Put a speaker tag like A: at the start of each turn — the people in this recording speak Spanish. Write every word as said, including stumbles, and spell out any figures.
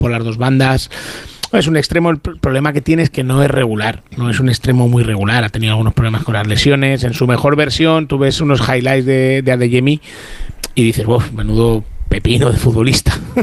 A: por las dos bandas. Es un extremo, el problema que tiene es que no es regular, no es un extremo muy regular, ha tenido algunos problemas con las lesiones. En su mejor versión tú ves unos highlights de, de Adeyemi y dices, wow, menudo pepino de futbolista.